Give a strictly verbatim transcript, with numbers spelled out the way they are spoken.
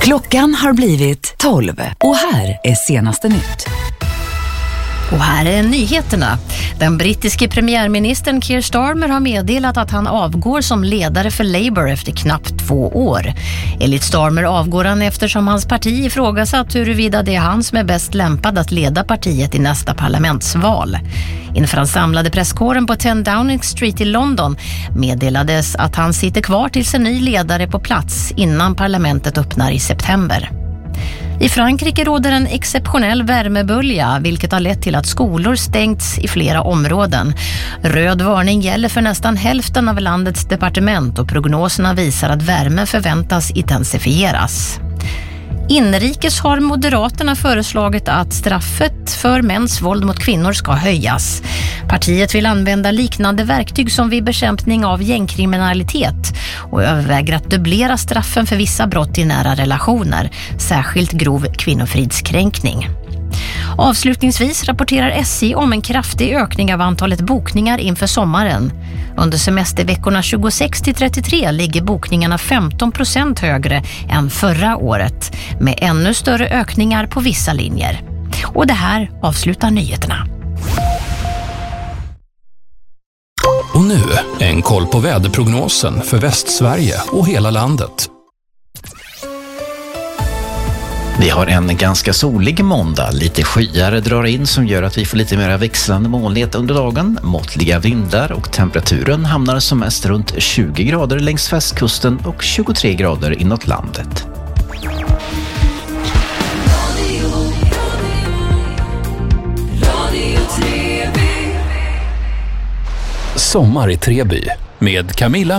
Klockan har blivit tolv och här är senaste nytt. Och här är nyheterna. Den brittiske premiärministern Keir Starmer har meddelat att han avgår som ledare för Labour efter knappt två år. Enligt Starmer avgår han eftersom hans parti ifrågasatt huruvida det är han som är bäst lämpad att leda partiet i nästa parlamentsval. Inför den samlade presskåren på tio Downing Street i London meddelades att han sitter kvar tills en ny ledare på plats innan parlamentet öppnar i september. I Frankrike råder en exceptionell värmebölja, vilket har lett till att skolor stängts i flera områden. Röd varning gäller för nästan hälften av landets departement och prognoserna visar att värmen förväntas intensifieras. Inrikes har Moderaterna föreslagit att straffet för mäns våld mot kvinnor ska höjas. Partiet vill använda liknande verktyg som vid bekämpning av gängkriminalitet och överväger att dubblera straffen för vissa brott i nära relationer, särskilt grov kvinnofridskränkning. Avslutningsvis rapporterar S J om en kraftig ökning av antalet bokningar inför sommaren. Under semesterveckorna tjugosex till trettiotre ligger bokningarna femton procent högre än förra året, med ännu större ökningar på vissa linjer. Och det här avslutar nyheterna. Och nu en koll på väderprognosen för Västsverige och hela landet. Vi har en ganska solig måndag. Lite skyar drar in som gör att vi får lite mer växlande molnighet under dagen. Måttliga vindar och temperaturen hamnar som mest runt tjugo grader längs västkusten och tjugotre grader inåt landet. Sommar i Treby med Camilla